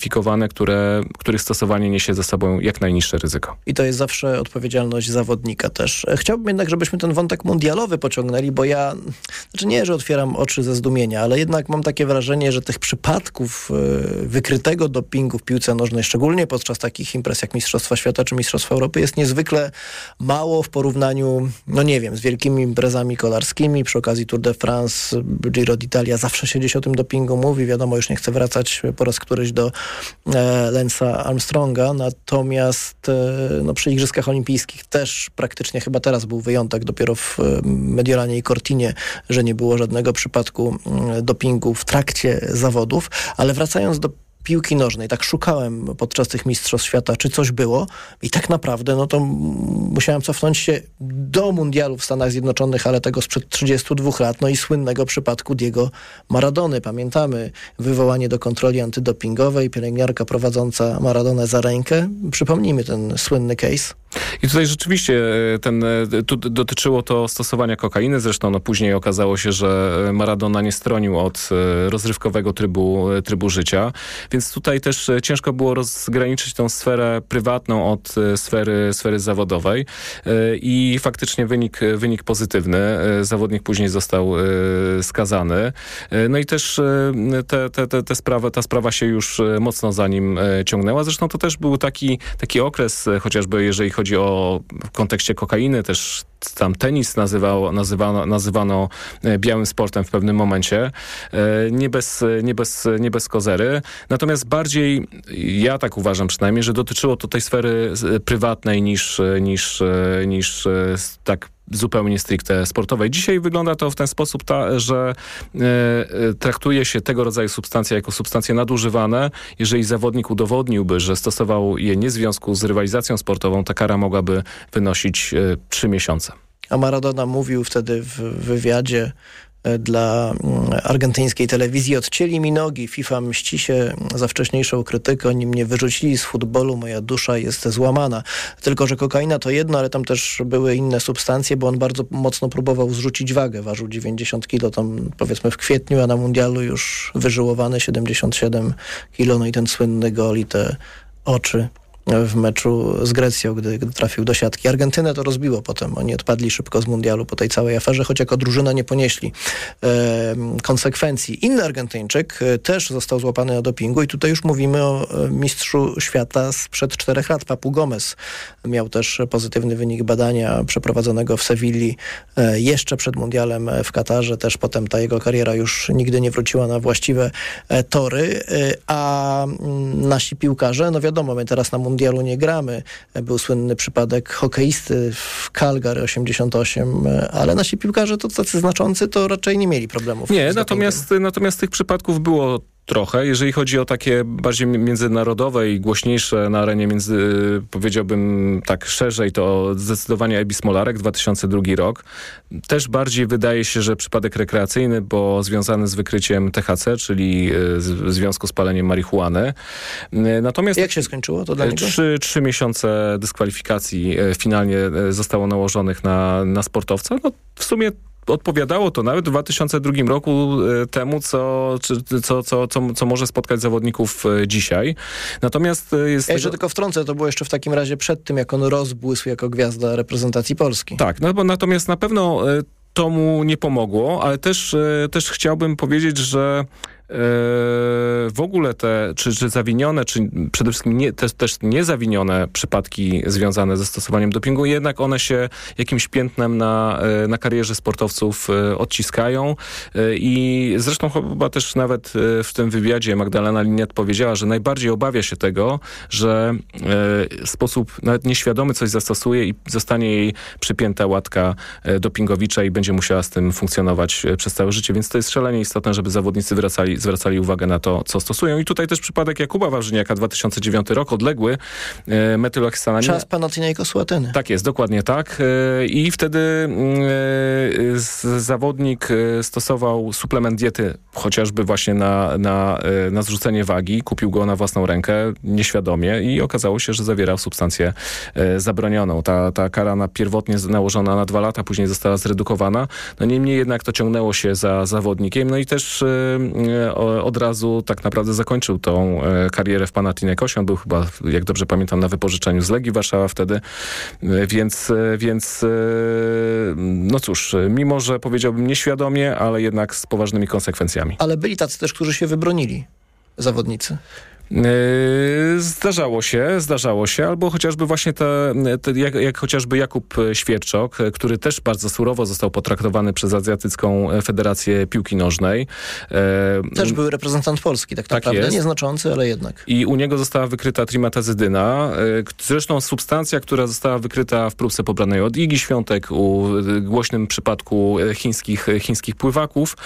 certyfikowane, których stosowanie niesie ze sobą jak najniższe ryzyko. I to jest zawsze odpowiedzialność zawodnika też. Chciałbym jednak, żebyśmy ten wątek mundialowy pociągnęli, bo nie, że otwieram oczy ze zdumienia, ale jednak mam takie wrażenie, że tych przypadków wykrytego dopingu w piłce nożnej, szczególnie podczas takich imprez jak Mistrzostwa Świata czy Mistrzostwa Europy, jest niezwykle mało w porównaniu, z wielkimi imprezami kolarskimi. Przy okazji Tour de France, Giro d'Italia zawsze się gdzieś o tym dopingu mówi. Wiadomo, już nie chcę wracać po raz któryś do Lance'a Armstronga. Natomiast przy Igrzyskach Olimpijskich też praktycznie chyba teraz był wyjątek, dopiero w Mediolanie i Cortinie, że nie było żadnego przypadku dopingu w trakcie zawodów. Ale wracając do piłki nożnej, tak szukałem podczas tych Mistrzostw Świata, czy coś było i tak naprawdę, to musiałem cofnąć się do mundialu w Stanach Zjednoczonych, ale tego sprzed 32 lat, i słynnego przypadku Diego Maradony. Pamiętamy wywołanie do kontroli antydopingowej, pielęgniarka prowadząca Maradonę za rękę. Przypomnijmy ten słynny case. I tutaj rzeczywiście dotyczyło to stosowania kokainy, zresztą później okazało się, że Maradona nie stronił od rozrywkowego trybu życia, więc tutaj też ciężko było rozgraniczyć tą sferę prywatną od sfery zawodowej i faktycznie wynik pozytywny. Zawodnik później został skazany. No i też ta sprawa się już mocno za nim ciągnęła. Zresztą to też był taki okres, chociażby jeżeli chodzi o w kontekście kokainy, też tam tenis nazywano białym sportem w pewnym momencie. Nie bez kozery. Natomiast bardziej, ja tak uważam przynajmniej, że dotyczyło to tej sfery prywatnej niż tak zupełnie stricte sportowej. Dzisiaj wygląda to w ten sposób, że traktuje się tego rodzaju substancje jako substancje nadużywane. Jeżeli zawodnik udowodniłby, że stosował je nie w związku z rywalizacją sportową, ta kara mogłaby wynosić 3 miesiące. A Maradona mówił wtedy w wywiadzie dla argentyńskiej telewizji: odcięli mi nogi, FIFA mści się za wcześniejszą krytykę, oni mnie wyrzucili z futbolu, moja dusza jest złamana. Tylko że kokaina to jedno, ale tam też były inne substancje, bo on bardzo mocno próbował zrzucić wagę. Ważył 90 kilo tam powiedzmy w kwietniu, a na mundialu już wyżyłowany 77 kilo. I ten słynny gol i te oczy w meczu z Grecją, gdy trafił do siatki. Argentynę to rozbiło potem. Oni odpadli szybko z mundialu po tej całej aferze, choć jako drużyna nie ponieśli konsekwencji. Inny Argentyńczyk też został złapany na dopingu i tutaj już mówimy o mistrzu świata sprzed 4 lat. Papu Gomez miał też pozytywny wynik badania przeprowadzonego w Sewilli jeszcze przed mundialem w Katarze. Też potem ta jego kariera już nigdy nie wróciła na właściwe tory. A nasi piłkarze, wiadomo, my teraz na mundialu nie gramy. Był słynny przypadek hokeisty w Calgary 88, ale nasi piłkarze to tacy znaczący, to raczej nie mieli problemów. Nie, natomiast tych przypadków było trochę. Jeżeli chodzi o takie bardziej międzynarodowe i głośniejsze na arenie powiedziałbym tak szerzej, to zdecydowanie Ebi Smolarek, 2002 rok. Też bardziej wydaje się, że przypadek rekreacyjny, bo związany z wykryciem THC, czyli w związku z paleniem marihuany. Natomiast jak się skończyło to dla niego? 3 miesiące dyskwalifikacji finalnie zostało nałożonych na sportowca. W sumie odpowiadało to nawet w 2002 roku temu, co może spotkać zawodników dzisiaj. Natomiast jest... Ja jeszcze tylko wtrącę, to było jeszcze w takim razie przed tym, jak on rozbłysł jako gwiazda reprezentacji Polski. Tak, natomiast na pewno to mu nie pomogło, ale też chciałbym powiedzieć, że w ogóle czy zawinione, czy przede wszystkim też niezawinione przypadki związane ze stosowaniem dopingu, jednak one się jakimś piętnem na karierze sportowców odciskają i zresztą chyba też nawet w tym wywiadzie Magdalena Linnet powiedziała, że najbardziej obawia się tego, że w sposób nawet nieświadomy coś zastosuje i zostanie jej przypięta łatka dopingowicza i będzie musiała z tym funkcjonować przez całe życie, więc to jest szalenie istotne, żeby zawodnicy zwracali uwagę na to, co stosują. I tutaj też przypadek Jakuba Wawrzyniaka, 2009 rok, odległy, metyloheksanamin. Czas Panathinaikos Atheny. Tak jest, dokładnie tak. I wtedy zawodnik stosował suplement diety, chociażby właśnie na zrzucenie wagi. Kupił go na własną rękę, nieświadomie i okazało się, że zawierał substancję zabronioną. Ta kara pierwotnie nałożona na 2 lata, później została zredukowana. Niemniej jednak to ciągnęło się za zawodnikiem. I też od razu tak naprawdę zakończył tą karierę w Panathinaikosie. On był chyba, jak dobrze pamiętam, na wypożyczeniu z Legii Warszawa wtedy, więc no cóż, mimo że powiedziałbym nieświadomie, ale jednak z poważnymi konsekwencjami. Ale byli tacy też, którzy się wybronili, zawodnicy. Zdarzało się, albo chociażby właśnie jak chociażby Jakub Świerczok, który też bardzo surowo został potraktowany przez Azjatycką Federację Piłki Nożnej. Też był reprezentant Polski, tak naprawdę, jest. Nieznaczący, ale jednak. I u niego została wykryta trimetazydyna, zresztą substancja, która została wykryta w próbce pobranej od Igi Świątek, u głośnym przypadku chińskich pływaków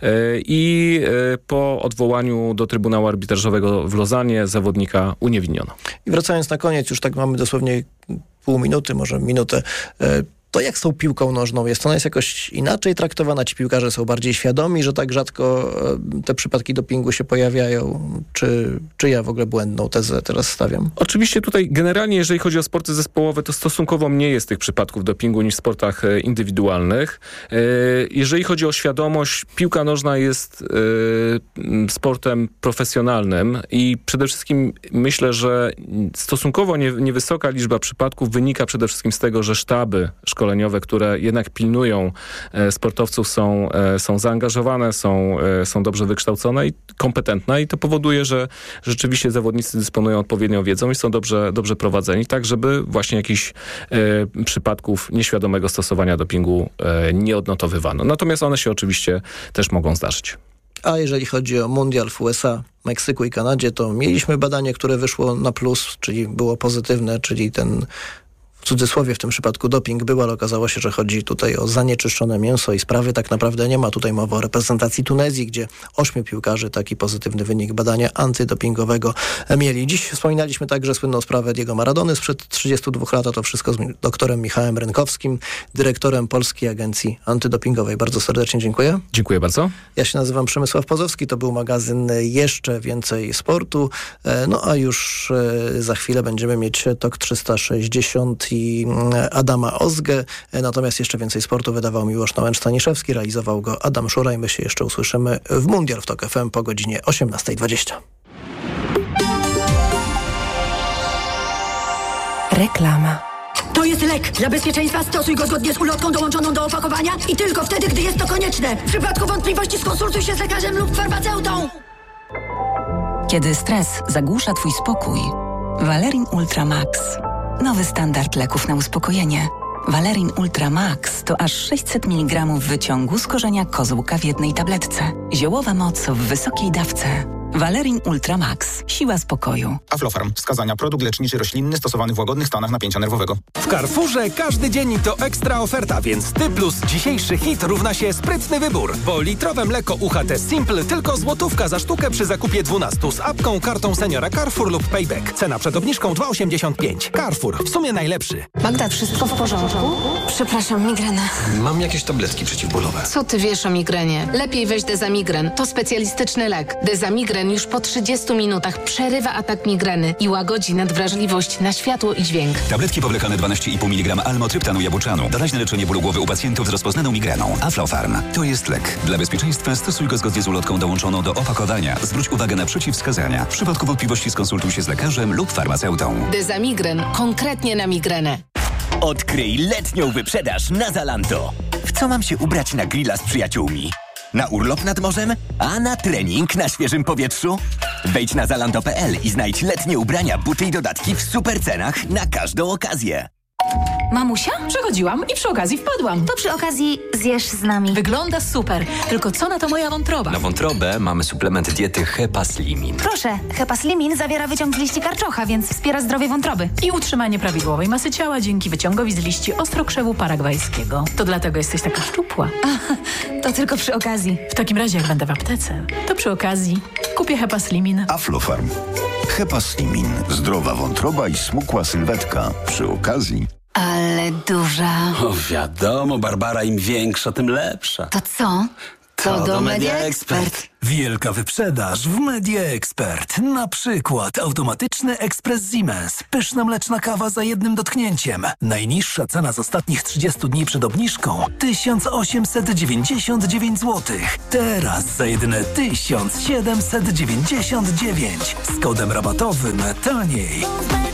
i po odwołaniu do Trybunału Arbitrażowego w Lozanie zawodnika uniewinniono. I wracając na koniec, już tak mamy dosłownie pół minuty, może minutę. To jak z tą piłką nożną jest? Ona jest jakoś inaczej traktowana? Ci piłkarze są bardziej świadomi, że tak rzadko te przypadki dopingu się pojawiają? Czy ja w ogóle błędną tezę teraz stawiam? Oczywiście tutaj generalnie, jeżeli chodzi o sporty zespołowe, to stosunkowo mniej jest tych przypadków dopingu niż w sportach indywidualnych. Jeżeli chodzi o świadomość, piłka nożna jest sportem profesjonalnym i przede wszystkim myślę, że stosunkowo niewysoka liczba przypadków wynika przede wszystkim z tego, że sztaby szkoleniowe, które jednak pilnują sportowców, są zaangażowane, są dobrze wykształcone i kompetentne i to powoduje, że rzeczywiście zawodnicy dysponują odpowiednią wiedzą i są dobrze prowadzeni, tak żeby właśnie jakichś przypadków nieświadomego stosowania dopingu nie odnotowywano. Natomiast one się oczywiście też mogą zdarzyć. A jeżeli chodzi o mundial w USA, Meksyku i Kanadzie, to mieliśmy badanie, które wyszło na plus, czyli było pozytywne, czyli ten w cudzysłowie w tym przypadku doping był, ale okazało się, że chodzi tutaj o zanieczyszczone mięso i sprawy tak naprawdę nie ma. Tutaj mowa o reprezentacji Tunezji, gdzie 8 piłkarzy taki pozytywny wynik badania antydopingowego mieli. Dziś wspominaliśmy także słynną sprawę Diego Maradony sprzed 32 lat, a to wszystko z doktorem Michałem Rynkowskim, dyrektorem Polskiej Agencji Antydopingowej. Bardzo serdecznie dziękuję. Dziękuję bardzo. Ja się nazywam Przemysław Pozowski, to był magazyn Jeszcze Więcej Sportu. No a już za chwilę będziemy mieć TOK 360 i Adama Ozgę. Natomiast Jeszcze Więcej Sportu wydawał Miłosz Nałęcz-Staniszewski, realizował go Adam Szura i my się jeszcze usłyszymy w Mundial w TOK FM po godzinie 18:20. Reklama. To jest lek. Dla bezpieczeństwa stosuj go zgodnie z ulotką dołączoną do opakowania i tylko wtedy, gdy jest to konieczne. W przypadku wątpliwości skonsultuj się z lekarzem lub farmaceutą. Kiedy stres zagłusza twój spokój, Valerin Ultra Max. Nowy standard leków na uspokojenie. Valerin Ultra Max to aż 600 mg wyciągu z korzenia kozłka w jednej tabletce. Ziołowa moc w wysokiej dawce. Valerin Ultra Max. Siła spokoju. Aflofarm. Wskazania: produkt leczniczy roślinny stosowany w łagodnych stanach napięcia nerwowego. W Carrefourze każdy dzień to ekstra oferta, więc ty plus dzisiejszy hit równa się sprytny wybór. Bo litrowe mleko UHT Simple tylko złotówka za sztukę przy zakupie 12 z apką, kartą seniora Carrefour lub Payback. Cena przed obniżką 2,85. Carrefour. W sumie najlepszy. Magda, wszystko w porządku? Przepraszam, migrena. Mam jakieś tabletki przeciwbólowe. Co ty wiesz o migrenie? Lepiej weź Dezamigren. To specjalistyczny lek. Dezamigren już po 30 minutach przerywa atak migreny i łagodzi nadwrażliwość na światło i dźwięk. Tabletki powlekane 12,5 mg almotryptanu jabłczanu. Doraźne leczenie bólu głowy u pacjentów z rozpoznaną migreną. Aflofarm. To jest lek. Dla bezpieczeństwa stosuj go zgodnie z ulotką dołączoną do opakowania. Zwróć uwagę na przeciwwskazania. W przypadku wątpliwości skonsultuj się z lekarzem lub farmaceutą. Dezamigren. Konkretnie na migrenę. Odkryj letnią wyprzedaż na Zalando. W co mam się ubrać na grilla z przyjaciółmi? Na urlop nad morzem? A na trening na świeżym powietrzu? Wejdź na zalando.pl i znajdź letnie ubrania, buty i dodatki w super cenach na każdą okazję. Mamusia? Przechodziłam i przy okazji wpadłam. To przy okazji zjesz z nami. Wygląda super. Tylko co na to moja wątroba? Na wątrobę mamy suplement diety Hepaslimin. Proszę, Hepaslimin zawiera wyciąg z liści karczocha, więc wspiera zdrowie wątroby. I utrzymanie prawidłowej masy ciała dzięki wyciągowi z liści ostrokrzewu paragwajskiego. To dlatego jesteś taka szczupła. To tylko przy okazji. W takim razie, jak będę w aptece, to przy okazji kupię Hepaslimin. Aflofarm. Hepaslimin. Zdrowa wątroba i smukła sylwetka. Przy okazji. Ale duża. O, wiadomo, Barbara, im większa, tym lepsza. To co? To do Media Expert. Wielka wyprzedaż w Media Expert. Na przykład automatyczny ekspres Siemens. Pyszna mleczna kawa za jednym dotknięciem. Najniższa cena z ostatnich 30 dni przed obniżką 1899 zł. Teraz za jedyne 1799. Z kodem rabatowym taniej.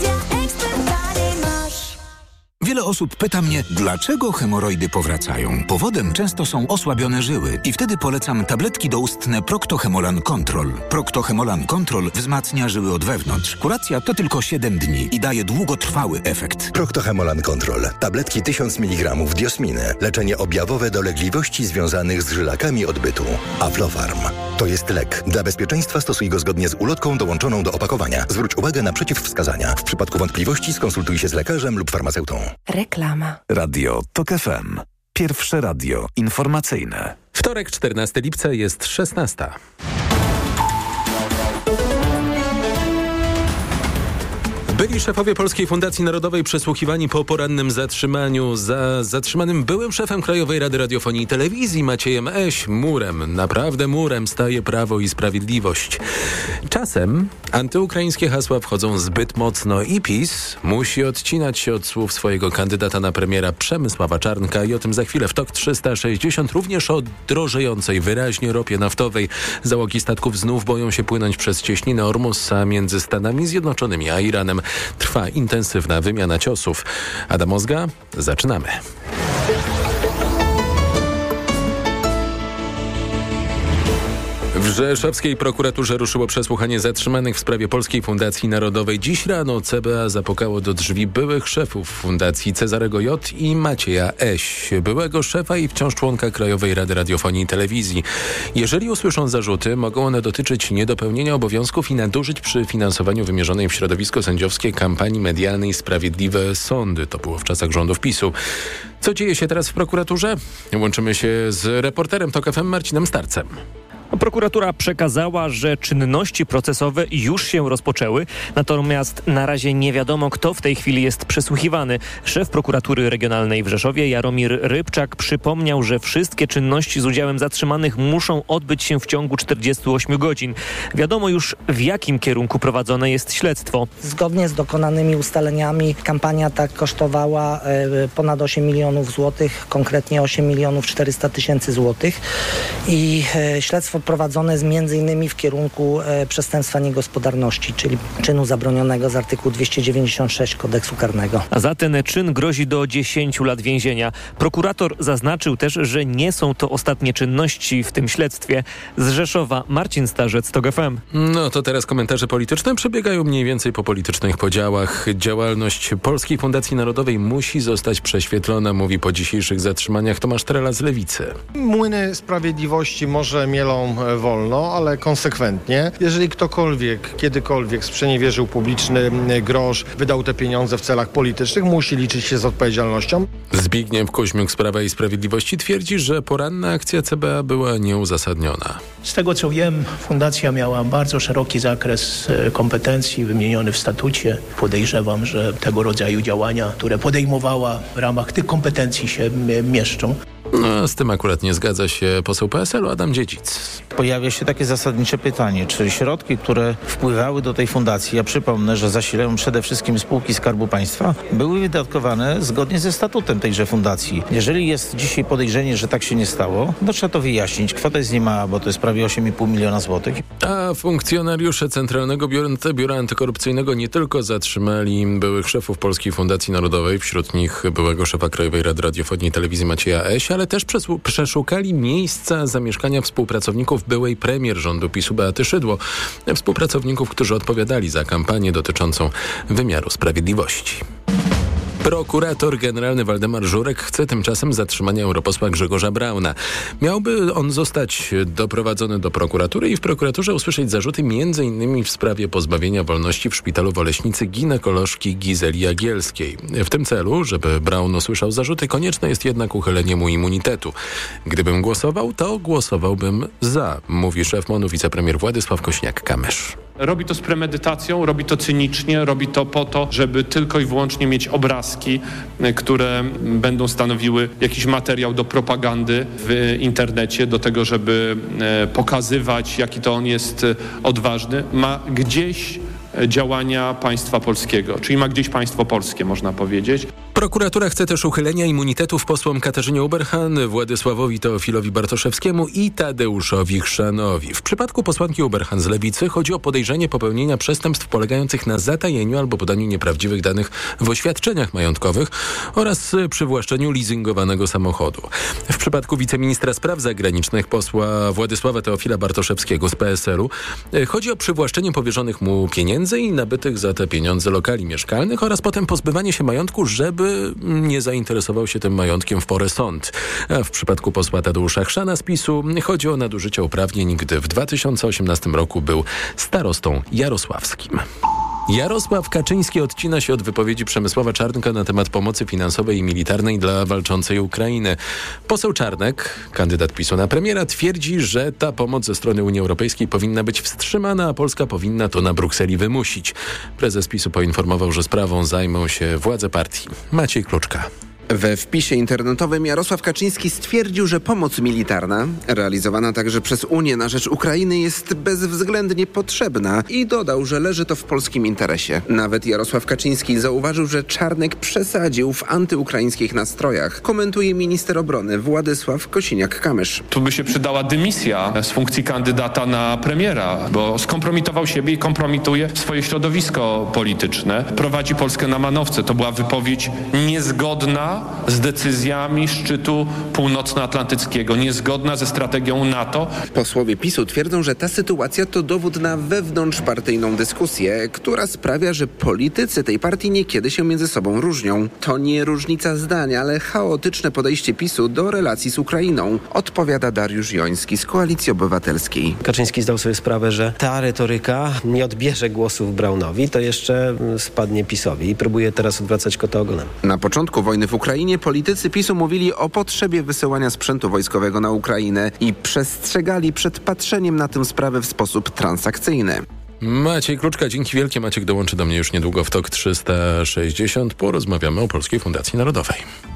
Wiele osób pyta mnie, dlaczego hemoroidy powracają. Powodem często są osłabione żyły i wtedy polecam tabletki doustne Procto-Hemolan Control. Procto-Hemolan Control wzmacnia żyły od wewnątrz. Kuracja to tylko 7 dni i daje długotrwały efekt. Procto-Hemolan Control. Tabletki 1000 mg diosminy. Leczenie objawowe dolegliwości związanych z żylakami odbytu. Aflofarm. To jest lek. Dla bezpieczeństwa stosuj go zgodnie z ulotką dołączoną do opakowania. Zwróć uwagę na przeciwwskazania. W przypadku wątpliwości skonsultuj się z lekarzem lub farmaceutą. Reklama. Radio TOK FM. Pierwsze radio informacyjne. Wtorek, 14 lipca, jest 16. Byli szefowie Polskiej Fundacji Narodowej przesłuchiwani po porannym zatrzymaniu. Za zatrzymanym byłym szefem Krajowej Rady Radiofonii i Telewizji Maciejem Eś murem, naprawdę murem staje Prawo i Sprawiedliwość. Czasem antyukraińskie hasła wchodzą zbyt mocno i PiS musi odcinać się od słów swojego kandydata na premiera Przemysława Czarnka i o tym za chwilę w TOK 360, również o drożejącej wyraźnie ropie naftowej. Załogi statków znów boją się płynąć przez cieśninę Ormusa między Stanami Zjednoczonymi a Iranem. Trwa intensywna wymiana ciosów. Adam Ozga, zaczynamy. W rzeszowskiej prokuraturze ruszyło przesłuchanie zatrzymanych w sprawie Polskiej Fundacji Narodowej. Dziś rano CBA zapukało do drzwi byłych szefów Fundacji Cezarego J. i Macieja Eś, byłego szefa i wciąż członka Krajowej Rady Radiofonii i Telewizji. Jeżeli usłyszą zarzuty, mogą one dotyczyć niedopełnienia obowiązków i nadużyć przy finansowaniu wymierzonej w środowisko sędziowskie kampanii medialnej Sprawiedliwe Sądy. To było w czasach rządów PiS-u. Co dzieje się teraz w prokuraturze? Łączymy się z reporterem TOK FM Marcinem Starcem. Prokuratura przekazała, że czynności procesowe już się rozpoczęły, natomiast na razie nie wiadomo, kto w tej chwili jest przesłuchiwany. Szef prokuratury regionalnej w Rzeszowie, Jaromir Rybczak, przypomniał, że wszystkie czynności z udziałem zatrzymanych muszą odbyć się w ciągu 48 godzin. Wiadomo już, w jakim kierunku prowadzone jest śledztwo. Zgodnie z dokonanymi ustaleniami kampania ta kosztowała ponad 8 milionów złotych, konkretnie 8 milionów 400 tysięcy złotych i śledztwo prowadzone jest m.in. w kierunku przestępstwa niegospodarności, czyli czynu zabronionego z artykułu 296 Kodeksu Karnego. A za ten czyn grozi do 10 lat więzienia. Prokurator zaznaczył też, że nie są to ostatnie czynności w tym śledztwie. Z Rzeszowa Marcin Starzec, TOK FM. No to teraz komentarze polityczne przebiegają mniej więcej po politycznych podziałach. Działalność Polskiej Fundacji Narodowej musi zostać prześwietlona, mówi po dzisiejszych zatrzymaniach Tomasz Trela z Lewicy. Młyny sprawiedliwości może mielą wolno, ale konsekwentnie. Jeżeli ktokolwiek, kiedykolwiek sprzeniewierzył publiczny grosz, wydał te pieniądze w celach politycznych, musi liczyć się z odpowiedzialnością. Zbigniew Kuźmiuk z Prawa i Sprawiedliwości twierdzi, że poranna akcja CBA była nieuzasadniona. Z tego co wiem, fundacja miała bardzo szeroki zakres kompetencji wymieniony w statucie. Podejrzewam, że tego rodzaju działania, które podejmowała w ramach tych kompetencji się mieszczą. No, z tym akurat nie zgadza się poseł PSL-u Adam Dziedzic. Pojawia się takie zasadnicze pytanie, czy środki, które wpływały do tej fundacji, ja przypomnę, że zasilają przede wszystkim spółki Skarbu Państwa, były wydatkowane zgodnie ze statutem tejże fundacji. Jeżeli jest dzisiaj podejrzenie, że tak się nie stało, no trzeba to wyjaśnić. Kwota jest niemała, bo to jest prawie 8,5 miliona złotych. A funkcjonariusze Centralnego Biura Antykorupcyjnego nie tylko zatrzymali byłych szefów Polskiej Fundacji Narodowej, wśród nich byłego szefa Krajowej Rady Radiofonii i Telewizji Macieja Eś, ale też przeszukali miejsca zamieszkania współpracowników byłej premier rządu PiS-u Beaty Szydło, współpracowników, którzy odpowiadali za kampanię dotyczącą wymiaru sprawiedliwości. Prokurator generalny Waldemar Żurek chce tymczasem zatrzymania europosła Grzegorza Brauna. Miałby on zostać doprowadzony do prokuratury i w prokuraturze usłyszeć zarzuty m.in. w sprawie pozbawienia wolności w szpitalu w Oleśnicy ginekolożki Gizeli Jagielskiej. W tym celu, żeby Braun usłyszał zarzuty, konieczne jest jednak uchylenie mu immunitetu. Gdybym głosował, to głosowałbym za, mówi szef MON-u wicepremier Władysław Kośniak-Kamysz. Robi to z premedytacją, robi to cynicznie, robi to po to, żeby tylko i wyłącznie mieć obrazki obrazki, które będą stanowiły jakiś materiał do propagandy w internecie, do tego, żeby pokazywać, jaki to on jest odważny, ma gdzieś działania państwa polskiego, czyli ma gdzieś państwo polskie, można powiedzieć. Prokuratura chce też uchylenia immunitetów posłom Katarzynie Ueberhan, Władysławowi Teofilowi Bartoszewskiemu i Tadeuszowi Chrzanowi. W przypadku posłanki Ueberhan z Lewicy chodzi o podejrzenie popełnienia przestępstw polegających na zatajeniu albo podaniu nieprawdziwych danych w oświadczeniach majątkowych oraz przywłaszczeniu leasingowanego samochodu. W przypadku wiceministra spraw zagranicznych posła Władysława Teofila Bartoszewskiego z PSL-u chodzi o przywłaszczenie powierzonych mu pieniędzy i nabytych za te pieniądze lokali mieszkalnych oraz potem pozbywanie się majątku, żeby nie zainteresował się tym majątkiem w porę sąd. A w przypadku posła Tadeusza Chrzana z PiS-u chodzi o nadużycie uprawnień, gdy w 2018 roku był starostą jarosławskim. Jarosław Kaczyński odcina się od wypowiedzi Przemysława Czarnka na temat pomocy finansowej i militarnej dla walczącej Ukrainy. Poseł Czarnek, kandydat PiS-u na premiera, twierdzi, że ta pomoc ze strony Unii Europejskiej powinna być wstrzymana, a Polska powinna to na Brukseli wymusić. Prezes PiS-u poinformował, że sprawą zajmą się władze partii. Maciej Kluczka. We wpisie internetowym Jarosław Kaczyński stwierdził, że pomoc militarna, realizowana także przez Unię na rzecz Ukrainy, jest bezwzględnie potrzebna i dodał, że leży to w polskim interesie. Nawet Jarosław Kaczyński zauważył, że Czarnek przesadził w antyukraińskich nastrojach. Komentuje minister obrony Władysław Kosiniak-Kamysz. Tu by się przydała dymisja z funkcji kandydata na premiera, bo skompromitował siebie i kompromituje swoje środowisko polityczne. Prowadzi Polskę na manowce. To była wypowiedź niezgodna z decyzjami szczytu północnoatlantyckiego, niezgodna ze strategią NATO. Posłowie PiS-u twierdzą, że ta sytuacja to dowód na wewnątrzpartyjną dyskusję, która sprawia, że politycy tej partii niekiedy się między sobą różnią. To nie różnica zdań, ale chaotyczne podejście PiS-u do relacji z Ukrainą, odpowiada Dariusz Joński z Koalicji Obywatelskiej. Kaczyński zdał sobie sprawę, że ta retoryka nie odbierze głosów Braunowi, to jeszcze spadnie PiS-owi i próbuje teraz odwracać kota ogonem. Na początku wojny w Ukrainie politycy PiS-u mówili o potrzebie wysyłania sprzętu wojskowego na Ukrainę i przestrzegali przed patrzeniem na tę sprawę w sposób transakcyjny. Maciej Kluczka, dzięki wielkie. Maciek dołączy do mnie już niedługo w TOK 360. Porozmawiamy o Polskiej Fundacji Narodowej.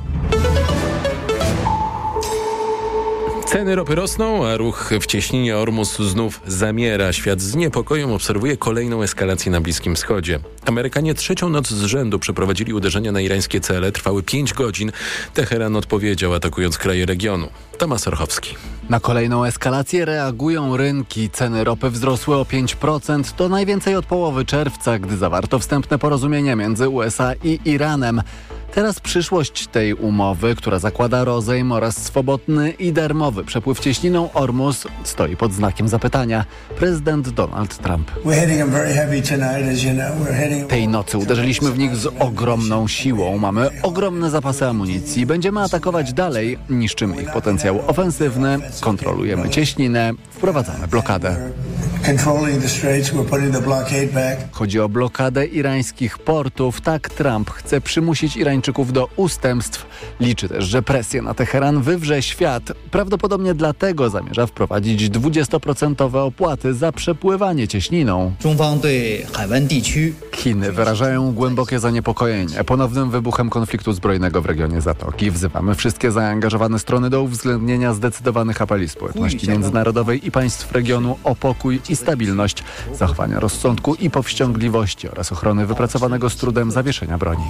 Ceny ropy rosną, a ruch w cieśninie Ormus znów zamiera. Świat z niepokojem obserwuje kolejną eskalację na Bliskim Wschodzie. Amerykanie trzecią noc z rzędu przeprowadzili uderzenia na irańskie cele. Trwały 5 godzin. Teheran odpowiedział, atakując kraje regionu. Tomasz Orchowski. Na kolejną eskalację reagują rynki. Ceny ropy wzrosły o 5%. To najwięcej od połowy czerwca, gdy zawarto wstępne porozumienie między USA i Iranem. Teraz przyszłość tej umowy, która zakłada rozejm oraz swobodny i darmowy przepływ cieśniną Ormus, stoi pod znakiem zapytania. Prezydent Donald Trump. Tej nocy uderzyliśmy w nich z ogromną siłą. Mamy ogromne zapasy amunicji. Będziemy atakować dalej. Niszczymy ich potencjał ofensywny. Kontrolujemy cieśninę. Wprowadzamy blokadę. Chodzi o blokadę irańskich portów. Tak Trump chce przymusić Irańczyków do ustępstw. Liczy też, że presję na Teheran wywrze świat. Prawdopodobnie dlatego zamierza wprowadzić 20% opłaty za przepływanie cieśniną. Chiny wyrażają głębokie zaniepokojenie ponownym wybuchem konfliktu zbrojnego w regionie Zatoki. Wzywamy wszystkie zaangażowane strony do uwzględnienia zdecydowanych apeli społeczności międzynarodowej i państw regionu o pokój i stabilność, zachowania rozsądku i powściągliwości oraz ochrony wypracowanego z trudem zawieszenia broni.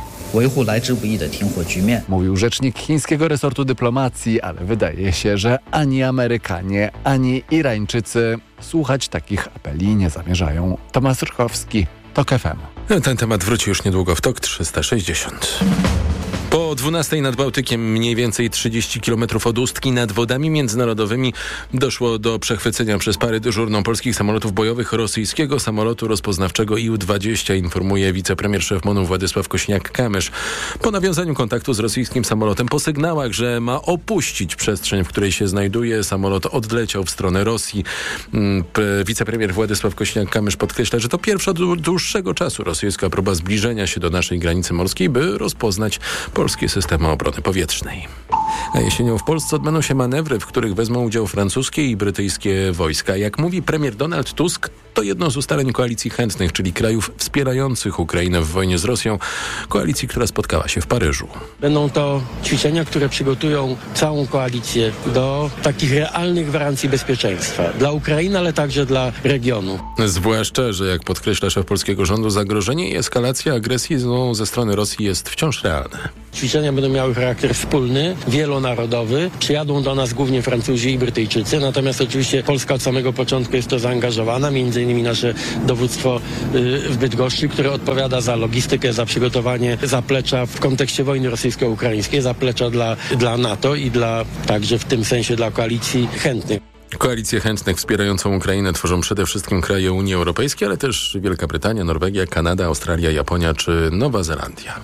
Mówił rzecznik chińskiego resortu dyplomacji, ale wydaje się, że ani Amerykanie, ani Irańczycy słuchać takich apeli nie zamierzają. Tomasz Orchowski, TOK FM. Ten temat wróci już niedługo w TOK 360. Po 12 nad Bałtykiem, mniej więcej 30 km od Ustki, nad wodami międzynarodowymi doszło do przechwycenia przez parę dyżurną polskich samolotów bojowych rosyjskiego samolotu rozpoznawczego IU-20, informuje wicepremier szef MON-u Władysław Kosiniak-Kamysz. Po nawiązaniu kontaktu z rosyjskim samolotem, po sygnałach, że ma opuścić przestrzeń, w której się znajduje, samolot odleciał w stronę Rosji. Wicepremier Władysław Kosiniak-Kamysz podkreśla, że to pierwsza od dłuższego czasu rosyjska próba zbliżenia się do naszej granicy morskiej, by rozpoznać polskie systemy obrony powietrznej. A jesienią w Polsce odbędą się manewry, w których wezmą udział francuskie i brytyjskie wojska. Jak mówi premier Donald Tusk, to jedno z ustaleń koalicji chętnych, czyli krajów wspierających Ukrainę w wojnie z Rosją, koalicji, która spotkała się w Paryżu. Będą to ćwiczenia, które przygotują całą koalicję do takich realnych gwarancji bezpieczeństwa dla Ukrainy, ale także dla regionu. Zwłaszcza, że jak podkreśla szef polskiego rządu, zagrożenie i eskalacja agresji ze strony Rosji jest wciąż realne. Ćwiczenia będą miały charakter wspólny, wielonarodowy. Przyjadą do nas głównie Francuzi i Brytyjczycy, natomiast oczywiście Polska od samego początku jest to zaangażowana, między innymi nasze dowództwo w Bydgoszczy, które odpowiada za logistykę, za przygotowanie zaplecza w kontekście wojny rosyjsko-ukraińskiej, zaplecza dla NATO i także w tym sensie dla koalicji chętnych. Koalicję chętnych wspierającą Ukrainę tworzą przede wszystkim kraje Unii Europejskiej, ale też Wielka Brytania, Norwegia, Kanada, Australia, Japonia czy Nowa Zelandia.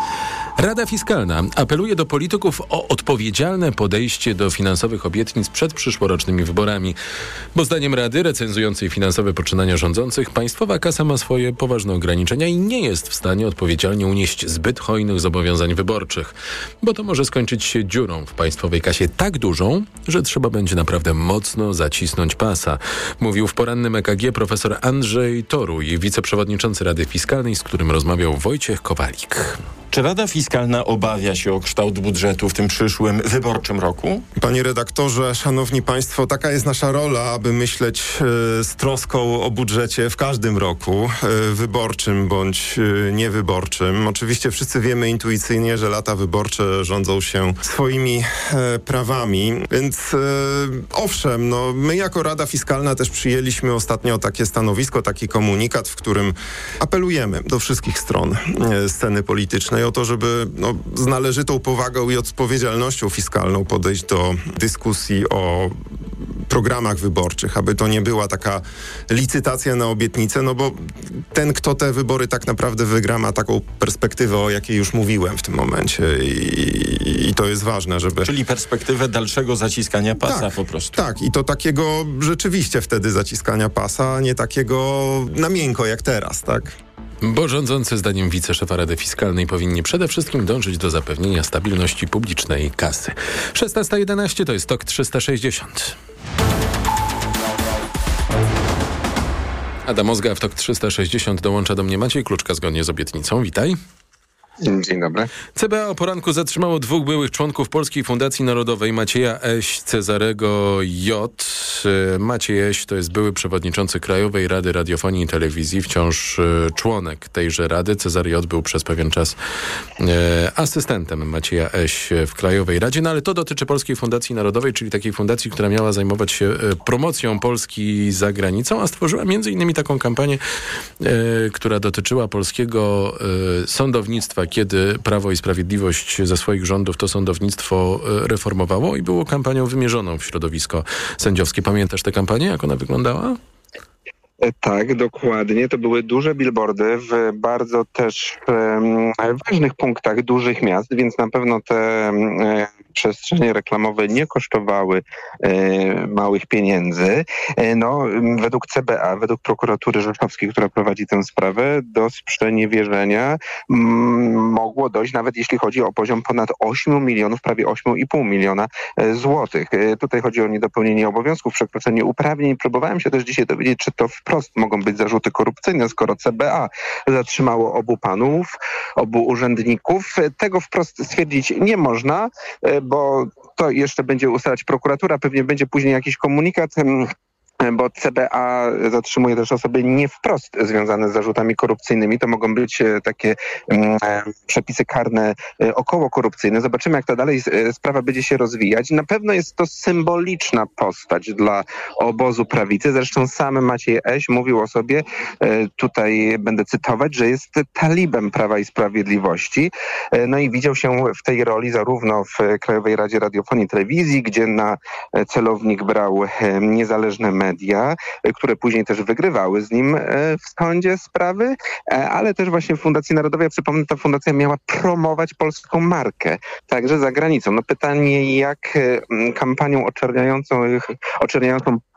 Rada Fiskalna apeluje do polityków o odpowiedzialne podejście do finansowych obietnic przed przyszłorocznymi wyborami. Bo zdaniem Rady, recenzującej finansowe poczynania rządzących, państwowa kasa ma swoje poważne ograniczenia i nie jest w stanie odpowiedzialnie unieść zbyt hojnych zobowiązań wyborczych. Bo to może skończyć się dziurą w państwowej kasie tak dużą, że trzeba będzie naprawdę mocno zacisnąć pasa. Mówił w porannym EKG profesor Andrzej Toruj, wiceprzewodniczący Rady Fiskalnej, z którym rozmawiał Wojciech Kowalik. Czy Rada Fiskalna obawia się o kształt budżetu w tym przyszłym wyborczym roku? Panie redaktorze, szanowni państwo, taka jest nasza rola, aby myśleć z troską o budżecie w każdym roku, wyborczym bądź niewyborczym. Oczywiście wszyscy wiemy intuicyjnie, że lata wyborcze rządzą się swoimi prawami, więc owszem, my jako Rada Fiskalna też przyjęliśmy ostatnio takie stanowisko, taki komunikat, w którym apelujemy do wszystkich stron sceny politycznej o to, żeby z należytą powagą i odpowiedzialnością fiskalną podejść do dyskusji o programach wyborczych, aby to nie była taka licytacja na obietnice, bo ten, kto te wybory tak naprawdę wygra, ma taką perspektywę, o jakiej już mówiłem w tym momencie i to jest ważne, żeby... Czyli perspektywę dalszego zaciskania pasa po prostu. Tak, i to takiego rzeczywiście wtedy zaciskania pasa, a nie takiego na miękko jak teraz, tak? Bo rządzący zdaniem wiceszefa Rady Fiskalnej powinni przede wszystkim dążyć do zapewnienia stabilności publicznej kasy. 16:11 to jest TOK 360. Adam Ozga w TOK 360 dołącza do mnie Maciej Kluczka zgodnie z obietnicą. Witaj. Dzień dobry. CBA o poranku zatrzymało 2 byłych członków Polskiej Fundacji Narodowej, Macieja Eś, Cezarego J. Maciej Eś to jest były przewodniczący Krajowej Rady Radiofonii i Telewizji, wciąż członek tejże rady. Cezary J. był przez pewien czas asystentem Macieja Eś w Krajowej Radzie, ale to dotyczy Polskiej Fundacji Narodowej, czyli takiej fundacji, która miała zajmować się promocją Polski za granicą, a stworzyła między innymi taką kampanię, która dotyczyła polskiego sądownictwa, kiedy Prawo i Sprawiedliwość ze swoich rządów to sądownictwo reformowało i było kampanią wymierzoną w środowisko sędziowskie. Pamiętasz tę kampanię, jak ona wyglądała? Tak, dokładnie. To były duże billboardy w bardzo też ważnych punktach dużych miast, więc na pewno te przestrzenie reklamowe nie kosztowały małych pieniędzy. Według CBA, według prokuratury rzeszowskiej, która prowadzi tę sprawę, do sprzeniewierzenia mogło dojść, nawet jeśli chodzi o poziom ponad 8 milionów, prawie 8,5 miliona złotych. Tutaj chodzi o niedopełnienie obowiązków, przekroczenie uprawnień. Próbowałem się też dzisiaj dowiedzieć, czy to wprost mogą być zarzuty korupcyjne, skoro CBA zatrzymało obu panów, obu urzędników. Tego wprost stwierdzić nie można, bo to jeszcze będzie ustalać prokuratura, pewnie będzie później jakiś komunikat, bo CBA zatrzymuje też osoby nie wprost związane z zarzutami korupcyjnymi. To mogą być takie przepisy karne okołokorupcyjne. Zobaczymy, jak to dalej sprawa będzie się rozwijać. Na pewno jest to symboliczna postać dla obozu prawicy. Zresztą sam Maciej Eś mówił o sobie, tutaj będę cytować, że jest talibem Prawa i Sprawiedliwości. I widział się w tej roli zarówno w Krajowej Radzie Radiofonii i Telewizji, gdzie na celownik brał niezależne media, które później też wygrywały z nim w sądzie sprawy, ale też właśnie w Fundacji Narodowej. Ja przypomnę, ta fundacja miała promować polską markę, także za granicą. Pytanie, jak kampanią oczerniającą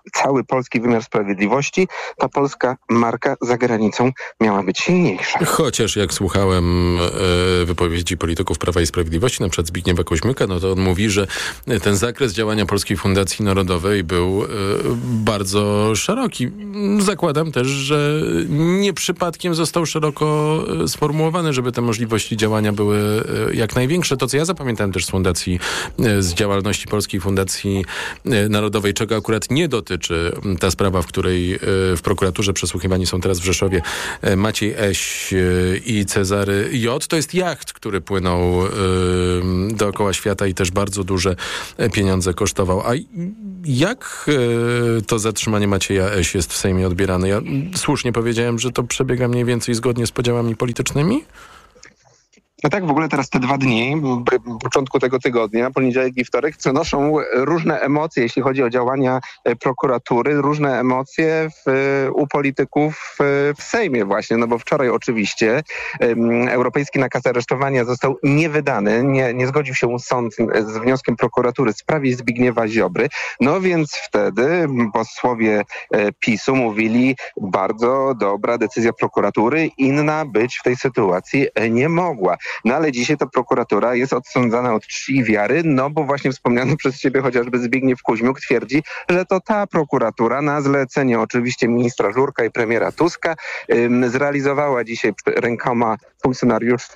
cały polski wymiar sprawiedliwości, ta polska marka za granicą miała być silniejsza. Chociaż jak słuchałem wypowiedzi polityków Prawa i Sprawiedliwości, na przykład Zbigniewa Koźmyka, no to on mówi, że ten zakres działania Polskiej Fundacji Narodowej był bardzo szeroki. Zakładam też, że nie przypadkiem został szeroko sformułowany, żeby te możliwości działania były jak największe. To, co ja zapamiętałem też z fundacji, z działalności Polskiej Fundacji Narodowej, czego akurat nie dotyczy ta sprawa, w której w prokuraturze przesłuchiwani są teraz w Rzeszowie Maciej Eś i Cezary J. To jest jacht, który płynął dookoła świata i też bardzo duże pieniądze kosztował. A jak to zatrzymanie Macieja Eś jest w Sejmie odbierane? Ja słusznie powiedziałem, że to przebiega mniej więcej zgodnie z podziałami politycznymi? No tak, w ogóle teraz te 2 dni, początku tego tygodnia, poniedziałek i wtorek, przenoszą różne emocje, jeśli chodzi o działania prokuratury, różne emocje u polityków w Sejmie właśnie, no bo wczoraj oczywiście europejski nakaz aresztowania został niewydany, nie zgodził się sąd z wnioskiem prokuratury w sprawie Zbigniewa Ziobry, no więc wtedy posłowie PiS-u mówili, bardzo dobra decyzja prokuratury, inna być w tej sytuacji nie mogła. No ale dzisiaj ta prokuratura jest odsądzana od czci wiary, no bo właśnie wspomniany przez ciebie chociażby Zbigniew Kuźmiuk twierdzi, że to ta prokuratura na zlecenie oczywiście ministra Żurka i premiera Tuska zrealizowała dzisiaj rękoma funkcjonariuszy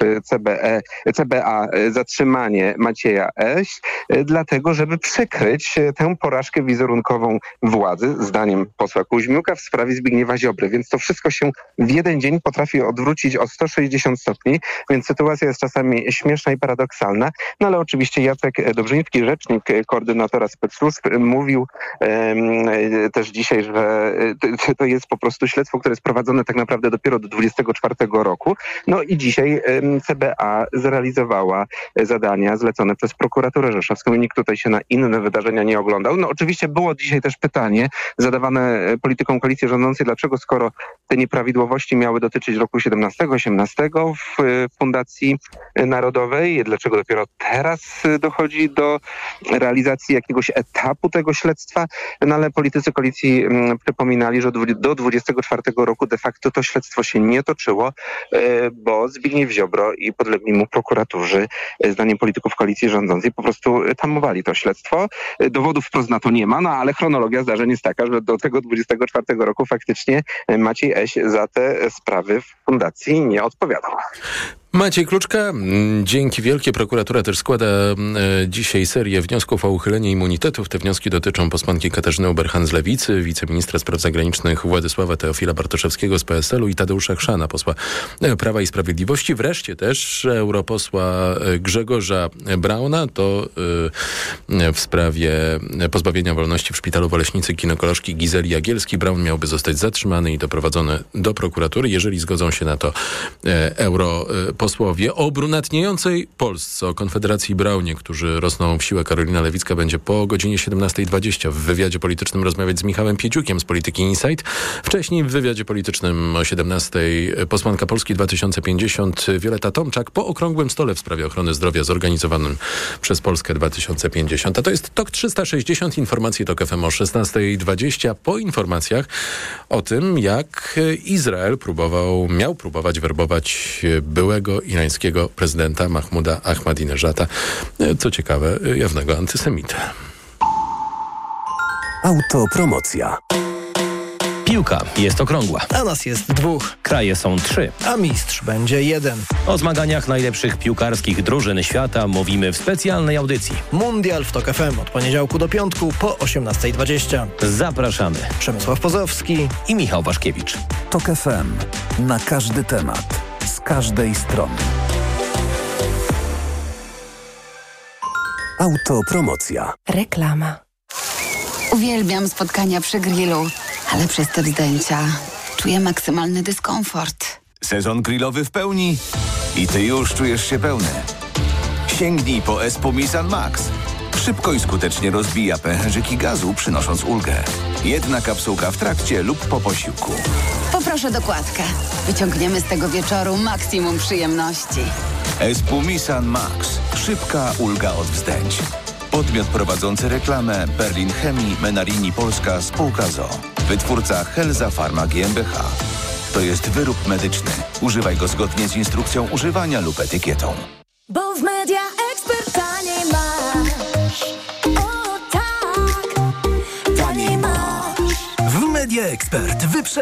CBA zatrzymanie Macieja Eś, dlatego żeby przykryć tę porażkę wizerunkową władzy, zdaniem posła Kuźmiuka, w sprawie Zbigniewa Ziobry. Więc to wszystko się w jeden dzień potrafi odwrócić o 160 stopni, więc sytuacja jest czasami śmieszna i paradoksalna. No ale oczywiście Jacek Dobrzyński, rzecznik koordynatora specsluzb, mówił też dzisiaj, że to jest po prostu śledztwo, które jest prowadzone tak naprawdę dopiero do 2024 roku. No i dzisiaj CBA zrealizowała zadania zlecone przez prokuraturę rzeszowską i nikt tutaj się na inne wydarzenia nie oglądał. No oczywiście było dzisiaj też pytanie zadawane politykom koalicji rządzącej, dlaczego skoro te nieprawidłowości miały dotyczyć roku 17-18 w Fundacji Narodowej, dlaczego dopiero teraz dochodzi do realizacji jakiegoś etapu tego śledztwa, no ale politycy koalicji przypominali, że do 24 roku de facto to śledztwo się nie toczyło, bo Zbigniew Ziobro i podlegli mu prokuratorzy, zdaniem polityków koalicji rządzącej, po prostu tamowali to śledztwo. Dowodów wprost na to nie ma, no ale chronologia zdarzeń jest taka, że do tego 24 roku faktycznie Maciej Eś za te sprawy w fundacji nie odpowiadał. Maciej Kluczka, dzięki wielkie. Prokuratura też składa dzisiaj serię wniosków o uchylenie immunitetów. Te wnioski dotyczą posłanki Katarzyny Ueberhan z Lewicy, wiceministra spraw zagranicznych Władysława Teofila Bartoszewskiego z PSL-u i Tadeusza Chrzana, posła Prawa i Sprawiedliwości. Wreszcie też europosła Grzegorza Brauna, to w sprawie pozbawienia wolności w szpitalu w Oleśnicy ginekolożki Gizeli Jagielskiej. Braun miałby zostać zatrzymany i doprowadzony do prokuratury, jeżeli zgodzą się na to posłowie. O brunatniejącej Polsce, o Konfederacji Braunie, którzy rosną w siłę, Karolina Lewicka będzie po godzinie 17:20 w wywiadzie politycznym rozmawiać z Michałem Pieciukiem z Polityki Insight. Wcześniej w wywiadzie politycznym o 17:00 posłanka Polski 2050 Wioleta Tomczak po okrągłym stole w sprawie ochrony zdrowia zorganizowanym przez Polskę 2050. A to jest TOK 360, informacje TOK FM o 16:20. Po informacjach o tym, jak Izrael miał próbować werbować byłego irańskiego prezydenta Mahmuda Ahmadinejada, co ciekawe, jawnego antysemitę. Autopromocja. Piłka jest okrągła. A nas jest 2. Kraje są 3. A mistrz będzie 1. O zmaganiach najlepszych piłkarskich drużyn świata mówimy w specjalnej audycji. Mundial w TOK FM od poniedziałku do piątku po 18:20. Zapraszamy. Przemysław Pozowski i Michał Waszkiewicz. TOK FM. Na każdy temat. Z każdej strony. Autopromocja. Reklama. Uwielbiam spotkania przy grillu, ale przez te zdjęcia czuję maksymalny dyskomfort. Sezon grillowy w pełni i ty już czujesz się pełny. Sięgnij po Espumisan Max. Szybko i skutecznie rozbija pęcherzyki gazu, przynosząc ulgę. Jedna kapsułka w trakcie lub po posiłku. Poproszę dokładkę. Wyciągniemy z tego wieczoru maksimum przyjemności. Espumisan Max. Szybka ulga od wzdęć. Podmiot prowadzący reklamę Berlin Chemii Menarini Polska Spółka z.o.o. Wytwórca Helza Pharma GmbH. To jest wyrób medyczny. Używaj go zgodnie z instrukcją używania lub etykietą. Bo w Media Expert taniej masz. O tak, taniej masz. W Media Expert